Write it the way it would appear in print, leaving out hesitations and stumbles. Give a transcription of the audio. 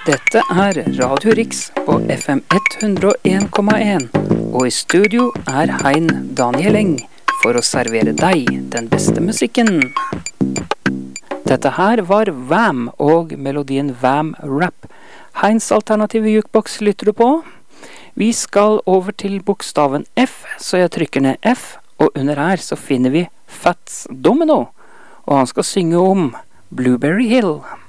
Dette er Radio Riks på FM 101,1, og i studio er Hein Daniel Eng for å servere deg den beste musikken. Dette her var Wham og melodien Wham Rap. Heins alternative jukebox lytter du på. Vi skal over til bokstaven F, så jeg trykker ned F, og under her så finner vi Fats Domino, og han skal synge om Blueberry Hill.